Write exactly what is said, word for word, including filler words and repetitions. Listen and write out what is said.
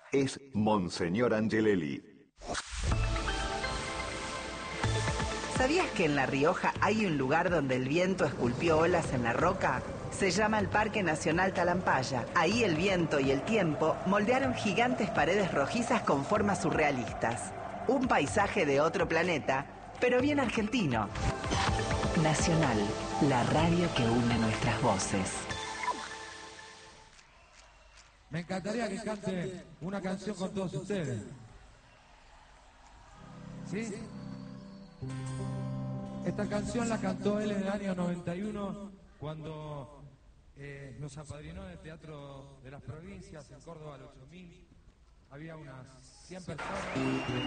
es Monseñor Angelelli. ¿Sabías que en La Rioja hay un lugar donde el viento esculpió olas en la roca? Se llama el Parque Nacional Talampaya. Ahí el viento y el tiempo moldearon gigantes paredes rojizas con formas surrealistas. Un paisaje de otro planeta, pero bien argentino. Nacional, la radio que une nuestras voces. Me encantaría que cante una canción con todos ustedes. ¿Sí? Esta canción la cantó él en el año noventa y uno, cuando eh, nos apadrinó en el Teatro de las Provincias, en Córdoba, al ocho mil. Había unas cien personas.